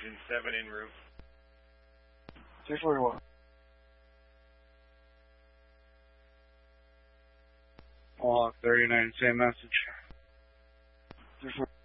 engine 7 en route. 341. Long 39, same message. 341.